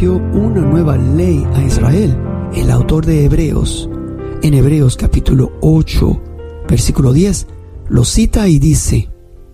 prometió una nueva ley a Israel. El autor de Hebreos, en Hebreos capítulo 8, versículo 10, lo cita y dice: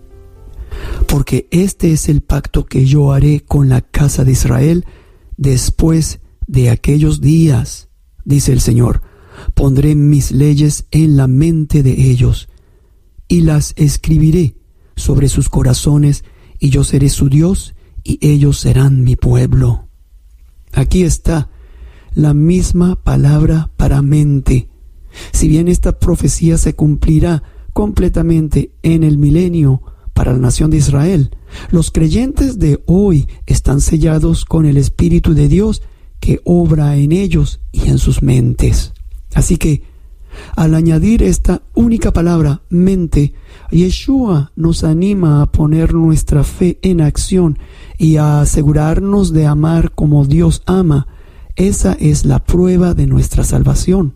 porque este es el pacto que yo haré con la casa de Israel después de aquellos días, dice el Señor. Pondré mis leyes en la mente de ellos y las escribiré sobre sus corazones, y yo seré su Dios y ellos serán mi pueblo. Aquí está la misma palabra para mente. Si bien esta profecía se cumplirá completamente en el milenio para la nación de Israel, los creyentes de hoy están sellados con el Espíritu de Dios que obra en ellos y en sus mentes. Así que, al añadir esta única palabra, mente, Yeshua nos anima a poner nuestra fe en acción y a asegurarnos de amar como Dios ama. Esa es la prueba de nuestra salvación.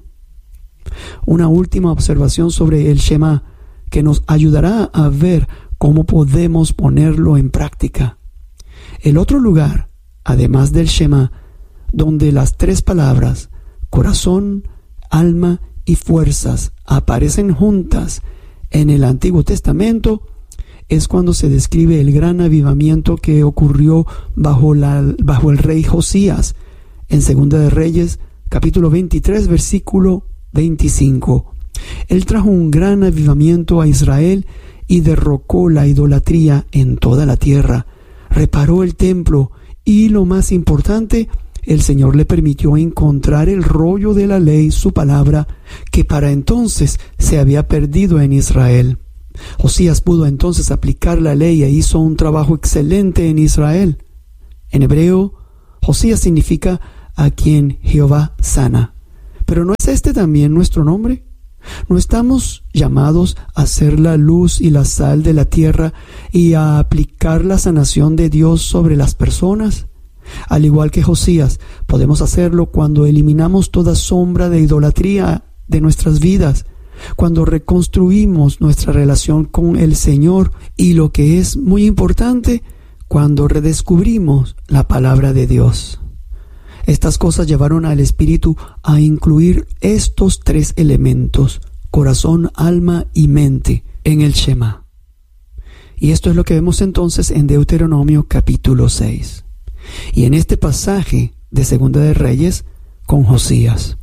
Una última observación sobre el Shema que nos ayudará a ver cómo podemos ponerlo en práctica. El otro lugar, además del Shema, donde las tres palabras corazón, alma y fuerzas aparecen juntas en el Antiguo Testamento, es cuando se describe el gran avivamiento que ocurrió bajo el rey Josías en Segunda de Reyes, capítulo 23, versículo 25. Él trajo un gran avivamiento a Israel y derrocó la idolatría en toda la tierra, reparó el templo y, lo más importante, el Señor le permitió encontrar el rollo de la ley, su palabra, que para entonces se había perdido en Israel. Josías pudo entonces aplicar la ley e hizo un trabajo excelente en Israel. En hebreo, Josías significa a quien Jehová sana. Pero ¿no es este también nuestro nombre? ¿No estamos llamados a ser la luz y la sal de la tierra y a aplicar la sanación de Dios sobre las personas? Al igual que Josías, podemos hacerlo cuando eliminamos toda sombra de idolatría de nuestras vidas, cuando reconstruimos nuestra relación con el Señor y, lo que es muy importante, cuando redescubrimos la palabra de Dios. Estas cosas llevaron al Espíritu a incluir estos tres elementos, corazón, alma y mente, en el Shema. Y esto es lo que vemos entonces en Deuteronomio capítulo 6. Y en este pasaje de Segunda de Reyes con Josías.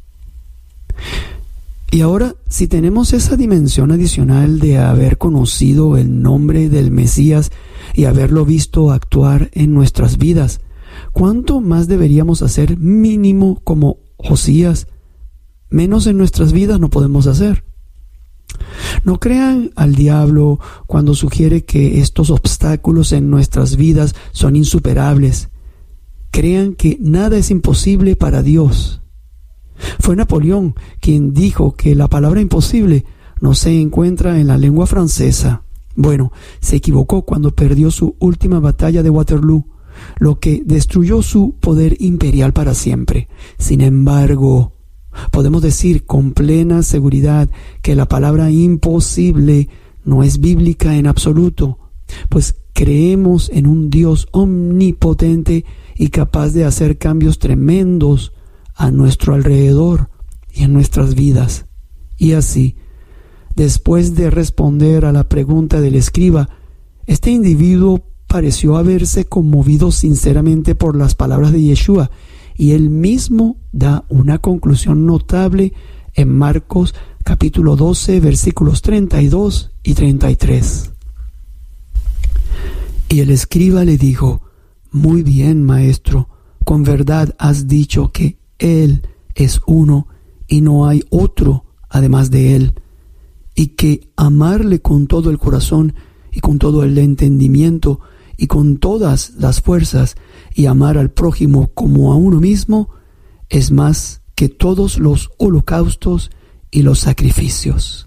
Y ahora, si tenemos esa dimensión adicional de haber conocido el nombre del Mesías y haberlo visto actuar en nuestras vidas, ¿cuánto más deberíamos hacer mínimo como Josías? Menos en nuestras vidas no podemos hacer. No crean al diablo cuando sugiere que estos obstáculos en nuestras vidas son insuperables. Crean que nada es imposible para Dios. Fue Napoleón quien dijo que la palabra imposible no se encuentra en la lengua francesa. Bueno, se equivocó cuando perdió su última batalla de Waterloo, lo que destruyó su poder imperial para siempre. Sin embargo, podemos decir con plena seguridad que la palabra imposible no es bíblica en absoluto, pues creemos en un Dios omnipotente y capaz de hacer cambios tremendos a nuestro alrededor y en nuestras vidas. Y así, después de responder a la pregunta del escriba, este individuo pareció haberse conmovido sinceramente por las palabras de Yeshua, y él mismo da una conclusión notable en Marcos capítulo 12, versículos 32 y 33. Y el escriba le dijo: muy bien, maestro, con verdad has dicho que Él es uno y no hay otro además de Él, y que amarle con todo el corazón y con todo el entendimiento y con todas las fuerzas, y amar al prójimo como a uno mismo, es más que todos los holocaustos y los sacrificios.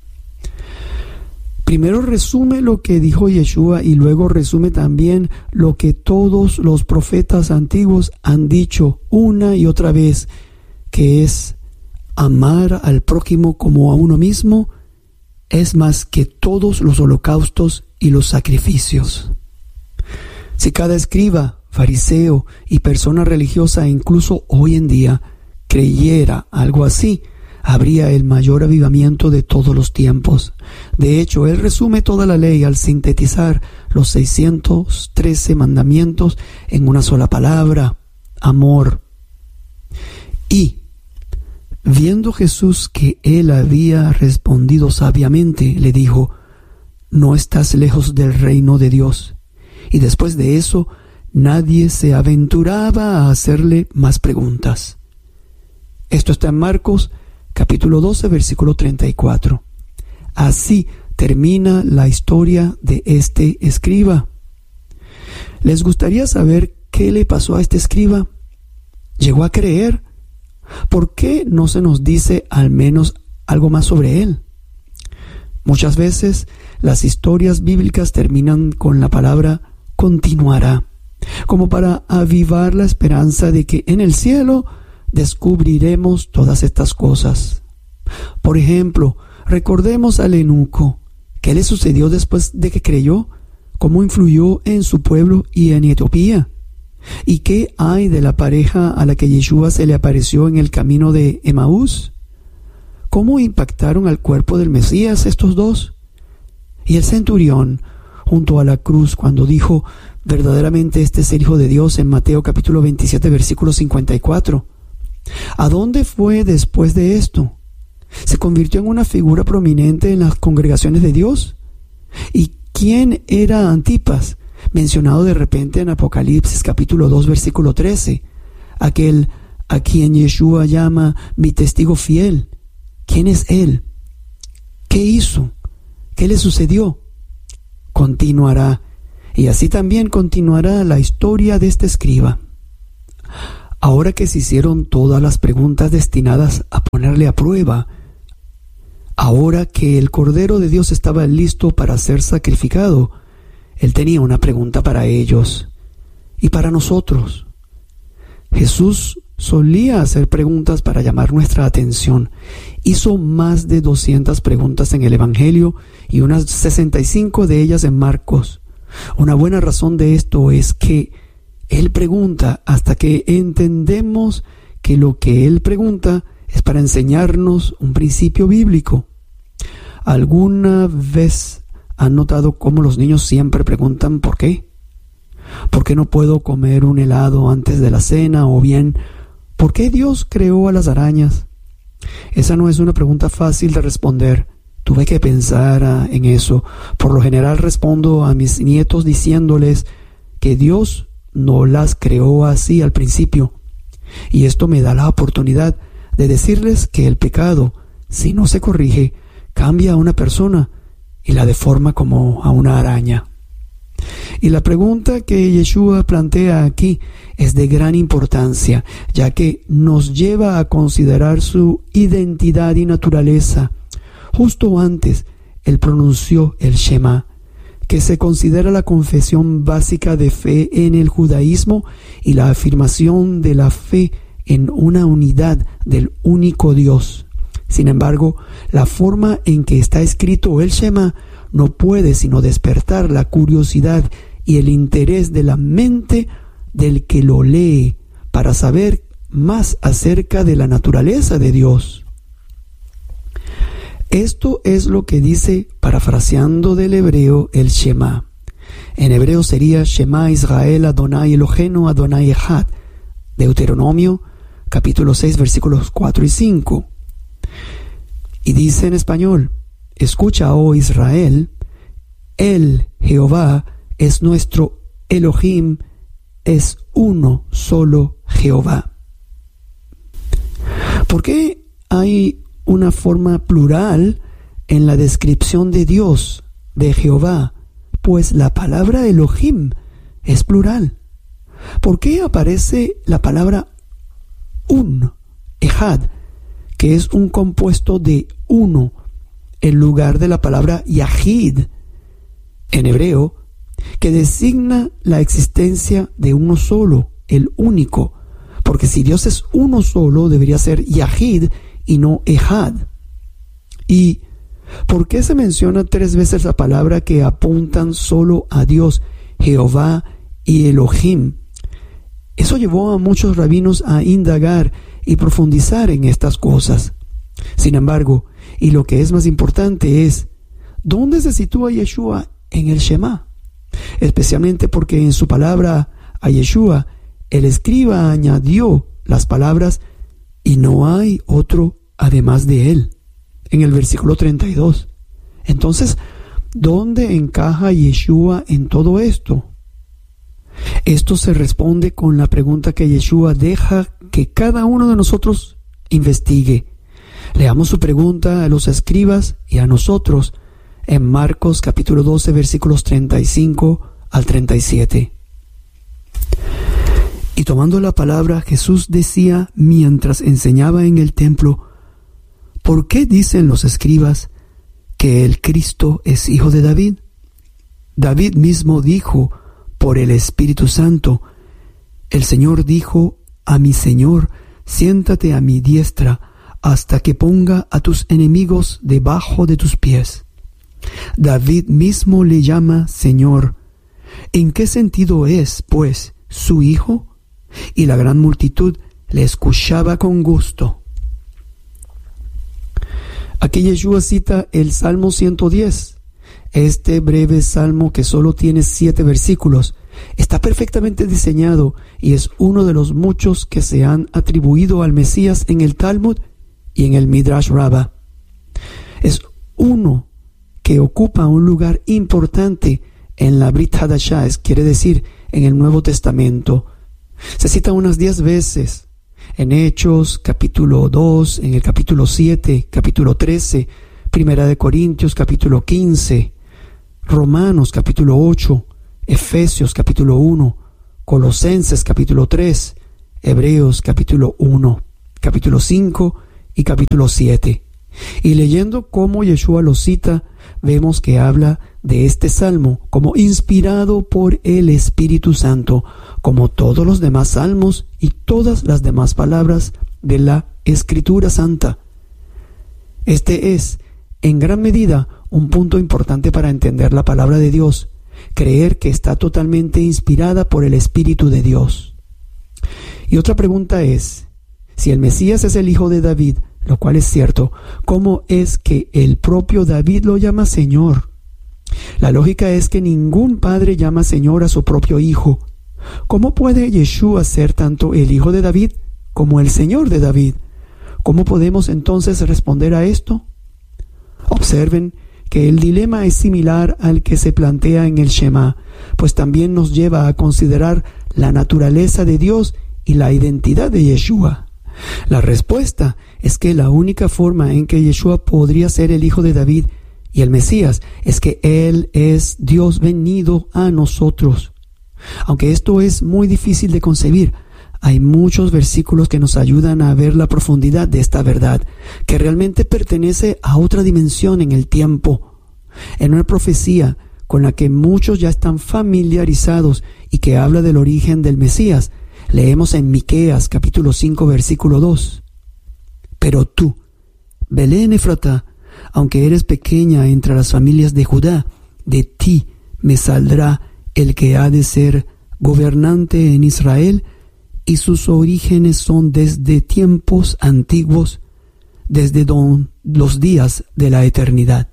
Primero resume lo que dijo Yeshua y luego resume también lo que todos los profetas antiguos han dicho una y otra vez, que es amar al prójimo como a uno mismo es más que todos los holocaustos y los sacrificios. Si cada escriba fariseo y persona religiosa, incluso hoy en día, creyera algo así, habría el mayor avivamiento de todos los tiempos. De hecho, él resume toda la ley al sintetizar los 613 mandamientos en una sola palabra: amor. Y, viendo Jesús que él había respondido sabiamente, le dijo: no estás lejos del reino de Dios. Y después de eso, nadie se aventuraba a hacerle más preguntas. Esto está en Marcos capítulo 12, versículo 34. Así termina la historia de este escriba. ¿Les gustaría saber qué le pasó a este escriba? ¿Llegó a creer? ¿Por qué no se nos dice al menos algo más sobre él? Muchas veces las historias bíblicas terminan con la palabra continuará, como para avivar la esperanza de que en el cielo descubriremos todas estas cosas. Por ejemplo, recordemos al eunuco. ¿Qué le sucedió después de que creyó? ¿Cómo influyó en su pueblo y en Etiopía? ¿Y qué hay de la pareja a la que Yeshua se le apareció en el camino de Emaús? ¿Cómo impactaron al cuerpo del Mesías estos dos? Y el centurión, junto a la cruz, cuando dijo: verdaderamente este es el Hijo de Dios, en Mateo capítulo 27, versículo 54. ¿A dónde fue después de esto? ¿Se convirtió en una figura prominente en las congregaciones de Dios? ¿Y quién era Antipas, mencionado de repente en Apocalipsis capítulo 2, versículo 13? Aquel a quien Yeshua llama mi testigo fiel. ¿Quién es él? ¿Qué hizo? ¿Qué le sucedió? Continuará, y así también continuará la historia de este escriba. Ahora que se hicieron todas las preguntas destinadas a ponerle a prueba, ahora que el Cordero de Dios estaba listo para ser sacrificado, él tenía una pregunta para ellos y para nosotros. Jesús solía hacer preguntas para llamar nuestra atención. Hizo más de 200 preguntas en el Evangelio y unas 65 de ellas en Marcos. Una buena razón de esto es que Él pregunta hasta que entendemos que lo que Él pregunta es para enseñarnos un principio bíblico. ¿Alguna vez han notado cómo los niños siempre preguntan por qué? ¿Por qué no puedo comer un helado antes de la cena? O bien, ¿por qué Dios creó a las arañas? Esa no es una pregunta fácil de responder. Tuve que pensar en eso. Por lo general respondo a mis nietos diciéndoles que Dios no las creó así al principio. Y esto me da la oportunidad de decirles que el pecado, si no se corrige, cambia a una persona y la deforma como a una araña. Y la pregunta que Yeshua plantea aquí es de gran importancia, ya que nos lleva a considerar su identidad y naturaleza. Justo antes, él pronunció el Shema, que se considera la confesión básica de fe en el judaísmo y la afirmación de la fe en una unidad del único Dios. Sin embargo, la forma en que está escrito el Shema no puede sino despertar la curiosidad y el interés de la mente del que lo lee para saber más acerca de la naturaleza de Dios. Esto es lo que dice, parafraseando del hebreo, el Shema. En hebreo sería Shema Israel Adonai Eloheinu Adonai Echad. Deuteronomio capítulo 6 versículos 4 y 5. Y dice en español: escucha, oh Israel, el Jehová es nuestro Elohim, es uno solo Jehová. ¿Por qué hay una forma plural en la descripción de Dios, de Jehová? Pues la palabra Elohim es plural. ¿Por qué aparece la palabra un, Echad, que es un compuesto de uno, en lugar de la palabra Yahid, en hebreo, que designa la existencia de uno solo, el único? Porque si Dios es uno solo, debería ser Yahid y no Echad. ¿Y por qué se menciona 3 veces la palabra que apuntan solo a Dios, Jehová y Elohim? Eso llevó a muchos rabinos a indagar y profundizar en estas cosas. Sin embargo, y lo que es más importante es, ¿dónde se sitúa Yeshua en el Shema? Especialmente porque en su palabra a Yeshua, el escriba añadió las palabras, y no hay otro además de él, en el versículo 32. Entonces, ¿dónde encaja Yeshua en todo esto? Esto se responde con la pregunta que Yeshua deja que cada uno de nosotros investigue. Leamos su pregunta a los escribas y a nosotros en Marcos capítulo 12 versículos 35 al 37. Y tomando la palabra, Jesús decía mientras enseñaba en el templo, ¿por qué dicen los escribas que el Cristo es hijo de David? David mismo dijo por el Espíritu Santo, el Señor dijo a mi Señor, siéntate a mi diestra hasta que ponga a tus enemigos debajo de tus pies. David mismo le llama Señor. ¿En qué sentido es, pues, su hijo? Y la gran multitud le escuchaba con gusto. Aquí Yeshua cita el Salmo 110. Este breve salmo, que solo tiene 7 versículos, está perfectamente diseñado y es uno de los muchos que se han atribuido al Mesías en el Talmud y en el Midrash Rabbah. Es uno que ocupa un lugar importante en la Brit Hadashah, quiere decir, en el Nuevo Testamento. Se cita unas 10 veces, en Hechos, capítulo 2, en el capítulo 7, capítulo 13, Primera de Corintios, capítulo 15, Romanos, capítulo 8, Efesios, capítulo 1, Colosenses, capítulo 3, Hebreos, capítulo 1, capítulo 5 y capítulo 7. Y leyendo cómo Yeshua lo cita, vemos que habla de este salmo como inspirado por el Espíritu Santo, como todos los demás salmos y todas las demás palabras de la Escritura Santa. Este es, en gran medida, un punto importante para entender la palabra de Dios, creer que está totalmente inspirada por el Espíritu de Dios. Y otra pregunta es, si el Mesías es el hijo de David, lo cual es cierto, ¿cómo es que el propio David lo llama Señor? La lógica es que ningún padre llama Señor a su propio hijo. ¿Cómo puede Yeshua ser tanto el hijo de David como el Señor de David? ¿Cómo podemos entonces responder a esto? Observen que el dilema es similar al que se plantea en el Shema, pues también nos lleva a considerar la naturaleza de Dios y la identidad de Yeshua. La respuesta es que la única forma en que Yeshua podría ser el hijo de David y el Mesías es que Él es Dios venido a nosotros. Aunque esto es muy difícil de concebir, hay muchos versículos que nos ayudan a ver la profundidad de esta verdad, que realmente pertenece a otra dimensión en el tiempo. En una profecía con la que muchos ya están familiarizados y que habla del origen del Mesías, leemos en Miqueas capítulo 5 versículo 2. Pero tú, Belén Efratá, aunque eres pequeña entre las familias de Judá, de ti me saldrá el que ha de ser gobernante en Israel, y sus orígenes son desde tiempos antiguos, desde los días de la eternidad.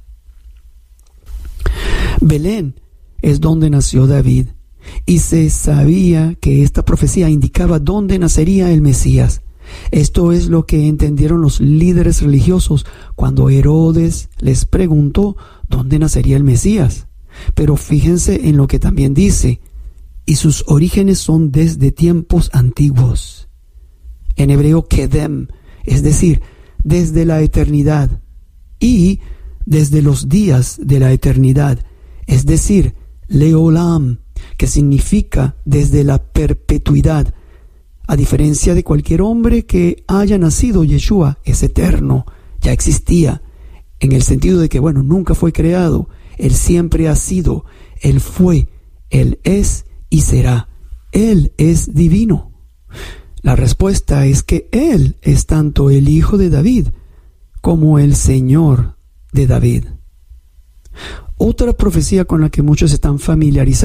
Belén es donde nació David, y se sabía que esta profecía indicaba dónde nacería el Mesías. Esto es lo que entendieron los líderes religiosos cuando Herodes les preguntó dónde nacería el Mesías. Pero fíjense en lo que también dice, y sus orígenes son desde tiempos antiguos. En hebreo, kedem, es decir, desde la eternidad, y desde los días de la eternidad, es decir, leolam, que significa desde la perpetuidad. A diferencia de cualquier hombre que haya nacido, Yeshua es eterno, ya existía, en el sentido de que, nunca fue creado, Él siempre ha sido, Él fue, Él es y será. Él es divino. La respuesta es que Él es tanto el Hijo de David como el Señor de David. Otra profecía con la que muchos están familiarizados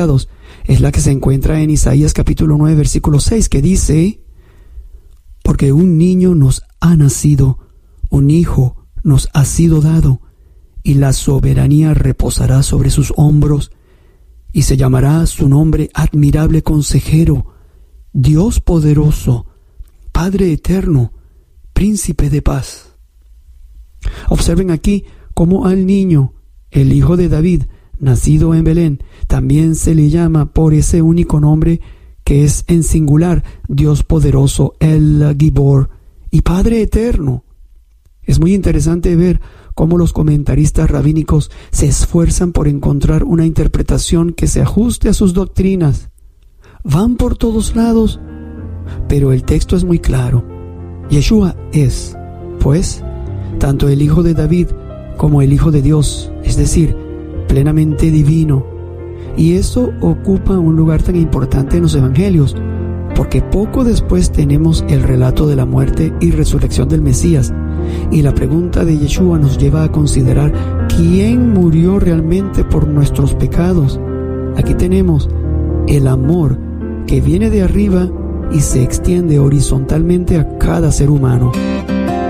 es la que se encuentra en Isaías capítulo 9, versículo 6, que dice: porque un niño nos ha nacido, un hijo nos ha sido dado, y la soberanía reposará sobre sus hombros, y se llamará su nombre Admirable Consejero, Dios Poderoso, Padre Eterno, Príncipe de Paz. Observen aquí cómo al niño, el hijo de David, nacido en Belén, también se le llama por ese único nombre que es en singular, Dios Poderoso, El Gibor y Padre Eterno. Es muy interesante ver cómo los comentaristas rabínicos se esfuerzan por encontrar una interpretación que se ajuste a sus doctrinas. Van por todos lados, pero el texto es muy claro. Yeshua es, pues, tanto el Hijo de David como el Hijo de Dios, es decir, plenamente divino. Y eso ocupa un lugar tan importante en los evangelios, porque poco después tenemos el relato de la muerte y resurrección del Mesías, y la pregunta de Yeshua nos lleva a considerar quién murió realmente por nuestros pecados. Aquí tenemos el amor que viene de arriba y se extiende horizontalmente a cada ser humano.